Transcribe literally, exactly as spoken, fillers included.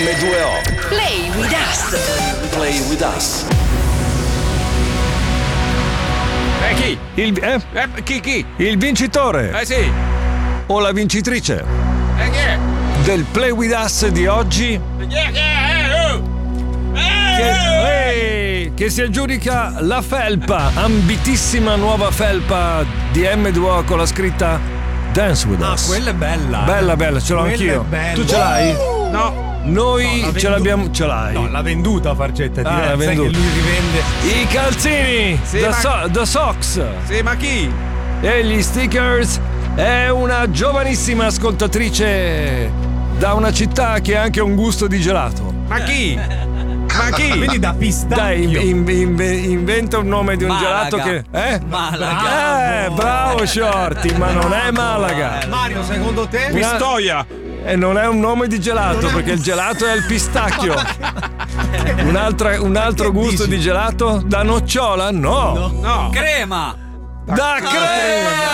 emme due o. Play with us. Play with us. Eh chi? Il, eh? Eh, chi chi? Il vincitore. Eh sì. O la vincitrice. Eh chi è? Del Play with us di oggi. Chi è? Chi è? Oh. Che, ehi, che si aggiudica la felpa, ambitissima nuova felpa di emme due o con la scritta Dance with Ah, us. quella è bella. Bella, bella, ce l'ho Quella anch'io. è bella. Tu ce l'hai? No. Noi No, l'ha ce vendu- l'abbiamo, ce l'hai. No, l'ha venduta Fargetta, Ah, diversa, l'ha sai che venduta. lui rivende. I calzini, Sì, da, ma- so- da Socks Sì, ma chi? e gli stickers. È una giovanissima ascoltatrice da una città che ha anche un gusto di gelato. Ma chi? Ma chi? Quindi da pistacchio. Dai, in- in- in- inventa un nome di un Malaga. gelato che. Eh? Malaga. Eh, bravo Shorty, ma non è Malaga. Mario, secondo te? Una- Pistoia. E non è un nome di gelato, perché il gelato è il pistacchio. Un'altra- un altro gusto di gelato? Da nocciola? No. No. Crema. Da crema!